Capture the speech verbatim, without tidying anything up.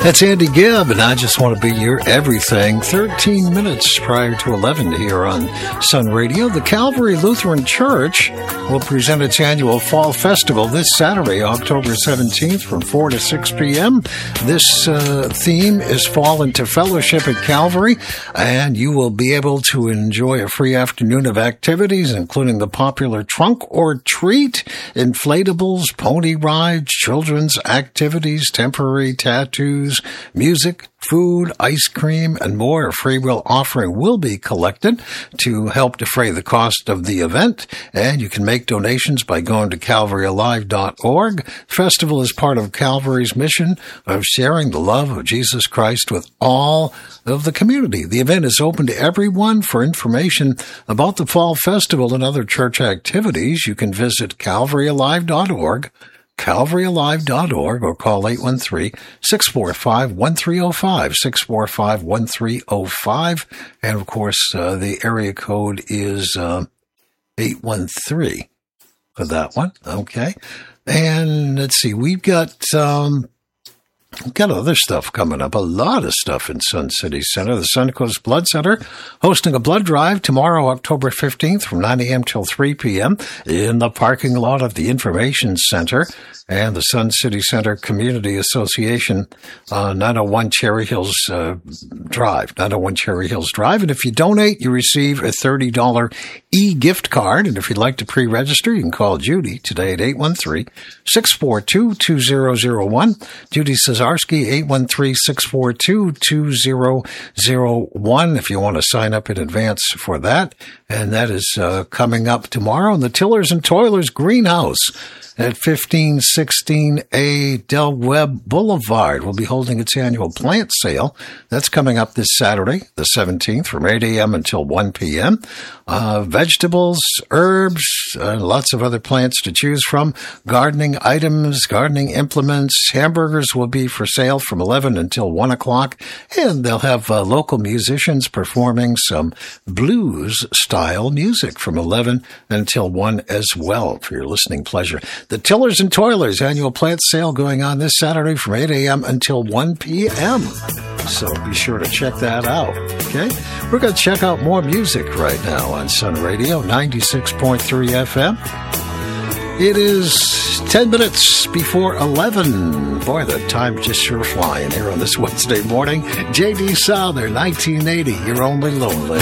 That's Andy Gibb, and I just want to be your everything. thirteen minutes prior to eleven here on Sun Radio. The Calvary Lutheran Church will present its annual Fall Festival this Saturday, October seventeenth, from four to six p.m. This uh, theme is Fall into Fellowship at Calvary, and you will be able to enjoy a free afternoon of activities, including the popular Trunk or Treat, inflatables, pony rides, children's activities, temporary tattoos, music, food, ice cream, and more. A free will offering will be collected to help defray the cost of the event, and you can make donations by going to calvary alive dot org. The festival is part of Calvary's mission of sharing the love of Jesus Christ with all of the community. The event is open to everyone. For information about the Fall Festival and other church activities, you can visit calvary alive dot org. calvary alive dot org, or call eight one three, six four five, one three zero five, six four five, one three zero five. And, of course, uh, the area code is uh, eight one three for that one. Okay. And let's see, we've got... Um, We've got other stuff coming up, a lot of stuff in Sun City Center. The Suncoast Blood Center hosting a blood drive tomorrow, October fifteenth, from nine a.m. till three p.m. in the parking lot of the Information Center and the Sun City Center Community Association, uh, nine oh one Cherry Hills uh, Drive, nine oh one Cherry Hills Drive. And if you donate, you receive a thirty dollars e-gift card. And if you'd like to pre-register, you can call Judy today at eight one three, six four two, two zero zero one. Judy says, eight one three, six four two, two zero zero one if you want to sign up in advance for that. And that is uh, coming up tomorrow in the Tillers and Toilers Greenhouse at fifteen sixteen A Del Webb Boulevard. We'll be holding its annual plant sale. That's coming up this Saturday, the seventeenth, from eight a.m. until one p.m. Uh, vegetables, herbs, uh, lots of other plants to choose from. Gardening items, gardening implements, hamburgers will be for sale from eleven until one o'clock. And they'll have uh, local musicians performing some blues-style music from eleven until one as well for your listening pleasure. The Tillers and Toilers annual plant sale going on this Saturday from eight a.m. until one p.m. So be sure to check that out, okay? We're going to check out more music right now on Sun Radio, ninety-six point three F M. It is ten minutes before eleven. Boy, the time's just sure flying here on this Wednesday morning. J D. Souther, nineteen eighty, You're Only Lonely.